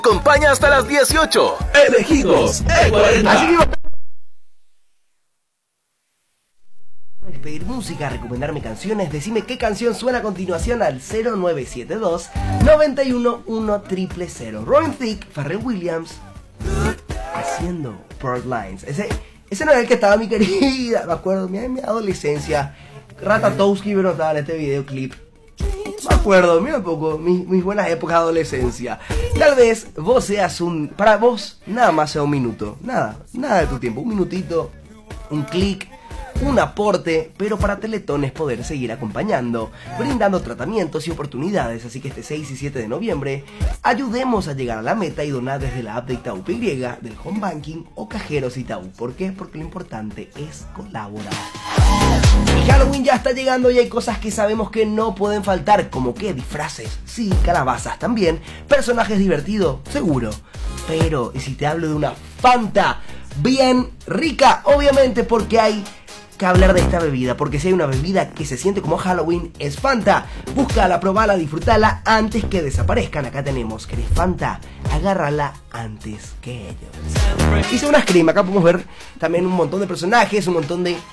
Acompaña hasta las 18. Elegidos E40. Así que pedir música, recomendarme canciones, decime qué canción suena a continuación al 0972 911 Robin Thicke, Pharrell Williams, haciendo Pearl Lines. Ese no era el que estaba mi querida, me acuerdo, mi adolescencia. Ratatouille pero estaba en este videoclip. Me acuerdo, mira un poco, mis buenas épocas de adolescencia. Tal vez vos seas para vos nada más sea un minuto, nada de tu tiempo, un minutito, un clic, un aporte, pero para Teletón es poder seguir acompañando, brindando tratamientos y oportunidades, así que este 6 y 7 de noviembre ayudemos a llegar a la meta y donar desde la app de Itaú PY, del Home Banking o Cajeros Itaú. ¿Por qué? Porque lo importante es colaborar. Y Halloween ya está llegando y hay cosas que sabemos que no pueden faltar, como que disfraces, sí, calabazas también, personajes divertidos, seguro. Pero, ¿y si te hablo de una Fanta bien rica? Obviamente porque hay que hablar de esta bebida, porque si hay una bebida que se siente como Halloween es Fanta. Búscala, probala, disfrutala antes que desaparezcan. Acá tenemos, ¿querés Fanta? Agárrala antes que ellos. Hice una scream, acá podemos ver también un montón de personajes, un montón de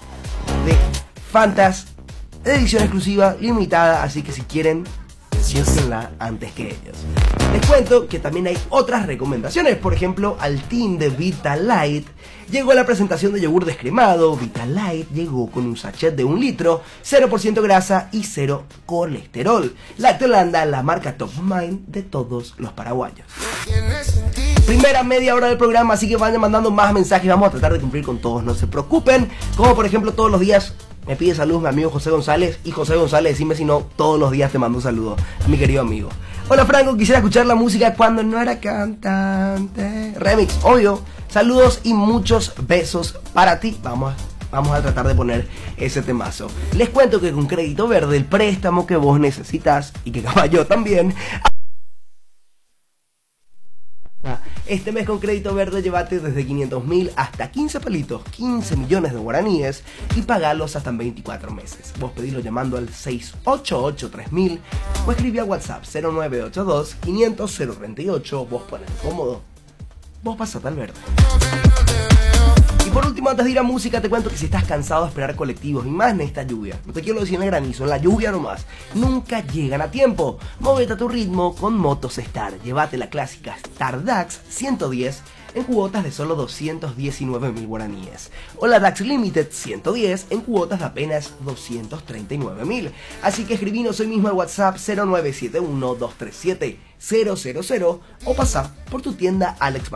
Fantas de edición exclusiva, limitada, así que si quieren, siéntenla antes que ellos. Les cuento que también hay otras recomendaciones, por ejemplo, al team de Vitalite llegó la presentación de yogur descremado. Vitalite llegó con un sachet de 1 litro, 0% grasa y 0 colesterol. Lácteo Holanda, la marca top of mind de todos los paraguayos. Primera media hora del programa, así que vayan mandando más mensajes, vamos a tratar de cumplir con todos, no se preocupen. Como por ejemplo todos los días me pide salud mi amigo José González, y José González, decime si no, todos los días te mando un saludo a mi querido amigo. Hola Franco, quisiera escuchar la música cuando no era cantante. Remix, obvio. Saludos y muchos besos para ti. Vamos a tratar de poner ese temazo. Les cuento que con Crédito Verde, el préstamo que vos necesitas y que yo también. Este mes con Crédito Verde llévate desde 500.000 hasta 15 palitos, 15 millones de guaraníes, y pagalos hasta en 24 meses. Vos pedilo llamando al 688-3000 o escribí a WhatsApp 0982-500-038. Vos ponés cómodo, vos pasate al verde. Y por último, antes de ir a música, te cuento que si estás cansado de esperar colectivos, y más en esta lluvia, no te quiero decir en el granizo, en la lluvia nomás, nunca llegan a tiempo. Móvete a tu ritmo con Motos Star. Llévate la clásica Star DAX 110 en cuotas de solo 219.000 guaraníes, o la DAX Limited 110 en cuotas de apenas 239.000. Así que escribinos hoy mismo al WhatsApp 0971-237-000 o pasá por tu tienda Alex